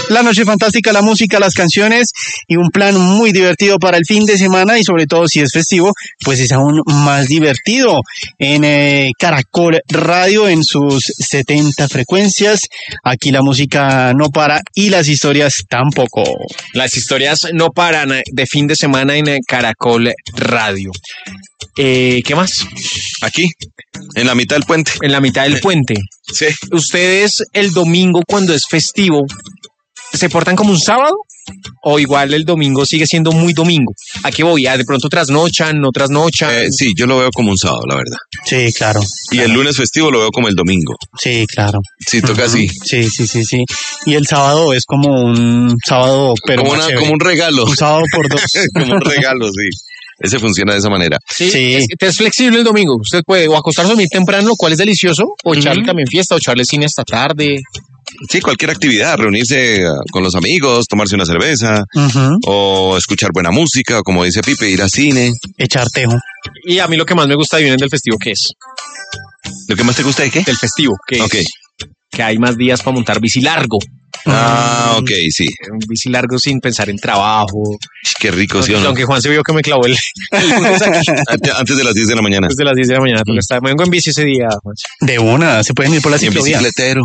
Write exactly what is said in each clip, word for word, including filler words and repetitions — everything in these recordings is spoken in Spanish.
La noche fantástica, la música, las canciones y un plan muy divertido para el fin de semana y sobre todo si es festivo, pues es aún más divertido en eh, Caracol Radio en sus setenta frecuencias. Aquí la música no para y las historias tampoco. Las historias no paran de fin de semana en Caracol Radio. Eh, ¿Qué más? Aquí, en la mitad del puente. En la mitad del puente. Sí. ¿Ustedes el domingo cuando es festivo se portan como un sábado? ¿O igual el domingo sigue siendo muy domingo? ¿A qué voy? ¿A de pronto trasnochan, no trasnochan? Eh, sí, yo lo veo como un sábado, la verdad. Sí, claro. Y claro. el lunes festivo lo veo como el domingo. Sí, claro. Sí, toca Uh-huh. así. Sí, sí, sí, sí. Y el sábado es como un sábado, pero como, más una, chévere. como un regalo. Un sábado por dos. Como un regalo, sí. Ese funciona de esa manera. Sí, sí. Es, es flexible el domingo. Usted puede o acostarse a dormir temprano, lo cual es delicioso, o echarle Uh-huh. también fiesta, o echarle cine hasta tarde. Sí, cualquier actividad, reunirse con los amigos, tomarse una cerveza, Uh-huh. o escuchar buena música, o como dice Pipe, ir al cine. Echar tejo. Y a mí lo que más me gusta de del festivo, ¿qué es? ¿Lo que más te gusta de qué? Del festivo, que Ok. es que hay más días para montar bici largo. Ah, ok, sí. Un bici largo sin pensar en trabajo. Qué rico, ¿sí o Aunque, no? aunque Juan se vio que me clavó el, el lunes aquí. Antes, antes de las diez de la mañana. Desde las diez de la mañana, porque estaba, me vengo en bici ese día, Juan. De una, se pueden ir por la Y en ciclovía. bicicletero.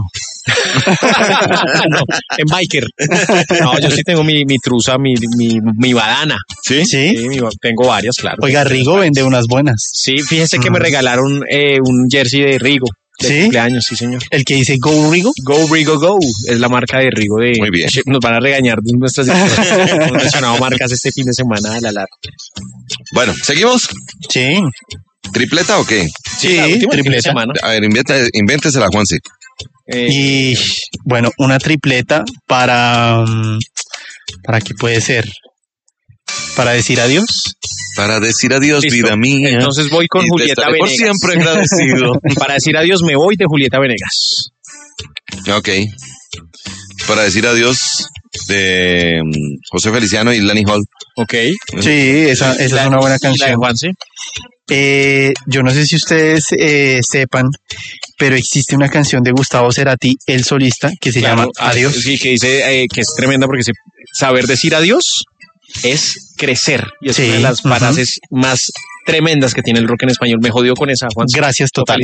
No, en biker. No, yo sí tengo mi, mi truza, mi, mi, mi badana. ¿Sí? Sí. Sí, mi, tengo varias, claro. Oiga, Rigo vende unas buenas. Sí, fíjese que me Mm. regalaron eh, un jersey de Rigo. De ¿Sí? cumpleaños, sí, señor. El que dice Go Rigo. Go Rigo Go es la marca de Rigo de. Muy bien. Nos van a regañar de nuestras hemos mencionado marcas este fin de semana a la larga. Bueno, ¿seguimos? Sí. ¿Tripleta o qué? Sí, la última, el fin de tripleta. semana. A ver, invéntesela, invéntesela, Juanse. Eh, Y bueno, una tripleta para... um, ¿Para qué puede ser? ¿Para decir adiós? Para decir adiós, listo. vida mía. Entonces voy con Y te Julieta estaré por Venegas. siempre agradecido. Para decir adiós me voy de Julieta Venegas. Ok. Para decir adiós de um, José Feliciano y Lani Hall. Ok. Sí, esa, esa es una buena ¿Y la de canción. Juanse? Eh, yo no sé si ustedes eh, sepan, pero existe una canción de Gustavo Cerati, el solista, que se Claro, llama Adiós. Sí, que dice eh, que es tremenda porque se, saber decir adiós es crecer. Y es Sí, una de las ujú. frases más tremendas que tiene el rock en español. Me jodió con esa, Juan. Gracias, total.